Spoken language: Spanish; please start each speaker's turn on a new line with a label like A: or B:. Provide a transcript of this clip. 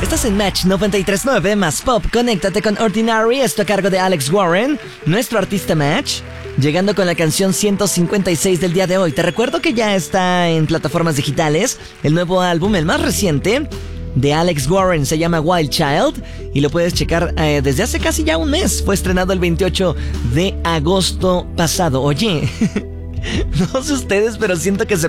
A: Estás en Match 93.9 más Pop. Conéctate con Ordinary, esto a cargo de Alex Warren, nuestro artista Match, llegando con la canción 156 del día de hoy. Te recuerdo que ya está en plataformas digitales el nuevo álbum, el más reciente, de Alex Warren, se llama Wild Child y lo puedes checar desde hace casi ya un mes. Fue estrenado el 28 de agosto pasado. Oye, no sé ustedes, pero siento que se